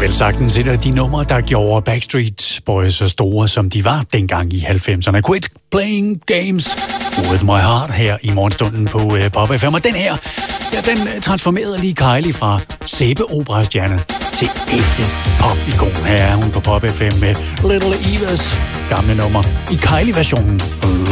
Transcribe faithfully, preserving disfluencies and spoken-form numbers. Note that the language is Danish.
vel sagtens et af de numre, der gjorde Backstreet Boys så store, som de var dengang i halvfemserne. Quit Playing Games With My Heart her i morgenstunden på uh, Pop F M. Og den her, ja, den transformerede lige Kylie fra sæbeoperastjerne til ægte pop-ikon. Her er hun på Pop F M med Little Eva's gamle nummer i Kylie-versionen